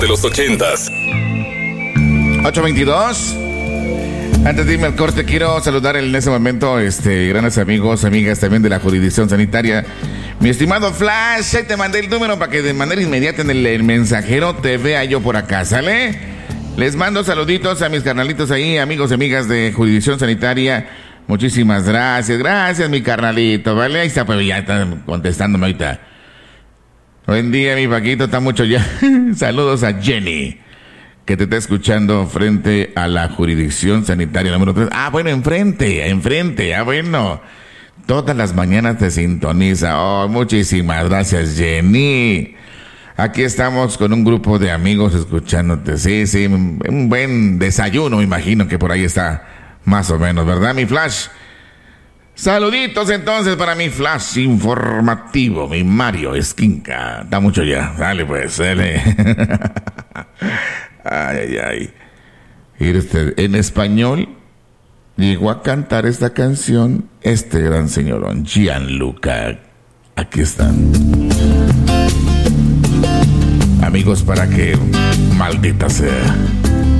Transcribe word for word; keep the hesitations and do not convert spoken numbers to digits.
de los ochentas. ocho veintidós. Antes de irme al corte, quiero saludar en ese momento, este, grandes amigos, amigas también de la jurisdicción sanitaria. Mi estimado Flash, ahí te mandé el número para que de manera inmediata en el, el mensajero te vea yo por acá, ¿sale? Les mando saluditos a mis carnalitos ahí, amigos y amigas de jurisdicción sanitaria. Muchísimas gracias, gracias mi carnalito, ¿vale? Ahí está, pues ya están contestándome ahorita. Buen día, mi Paquito, está mucho ya. Saludos a Jenny, que te está escuchando frente a la jurisdicción sanitaria número tres. Ah, bueno, enfrente, enfrente, ah, bueno. Todas las mañanas te sintoniza. Oh, muchísimas gracias, Jenny. Aquí estamos con un grupo de amigos escuchándote. Sí, sí, un buen desayuno, me imagino que por ahí está más o menos, ¿verdad, mi Flash? Saluditos entonces para mi Flash informativo, mi Mario Esquinca. Da mucho ya, dale pues, dale. Ay, ay, ay. Mire usted, en español llegó a cantar esta canción este gran señorón, Gianluca. Aquí están. Amigos, para que maldita sea.